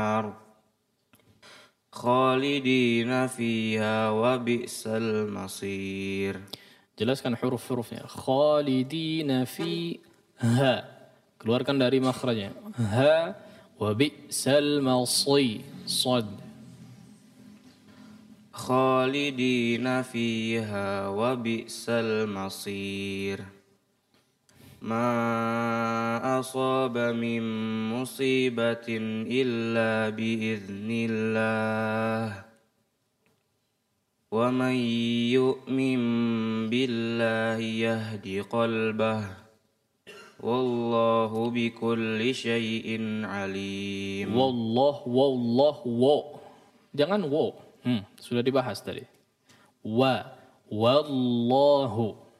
khalidina fiha wa bi'sal masir. Jelaskan huruf-hurufnya. Khalidina fiha. Keluarkan dari makhrajnya. Ha wa bi'sal masir. Sad. Khalidina fiha wa bi'sal masir. Ma asaba min musibatin illa biiznillah. Wa man yu'min billahi yahdi qalbah. Wallahu bikulli syai'in alim. Wallah. Jangan wo. Sudah dibahas tadi. Wallahu.